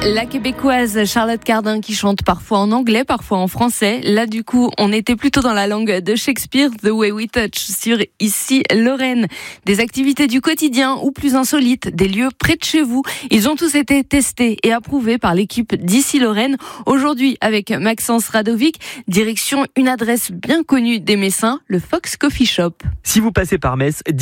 La québécoise Charlotte Cardin qui chante parfois en anglais, parfois en français. Là, du coup, on était plutôt dans la langue de Shakespeare, The Way We Touch, sur Ici Lorraine. Des activités du quotidien ou plus insolites, des lieux près de chez vous. Ils ont tous été testés et approuvés par l'équipe d'Ici Lorraine. Aujourd'hui, avec Maxence Radovic, direction une adresse bien connue des Messins, le Fox Coffee Shop. Si vous passez par Metz,